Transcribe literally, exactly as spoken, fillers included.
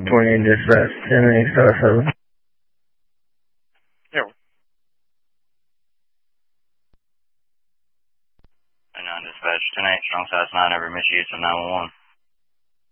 twenty dispatch, ten eight five seven. Yeah. And on dispatch, ten eight, strong size nine over Michigan, nine one one.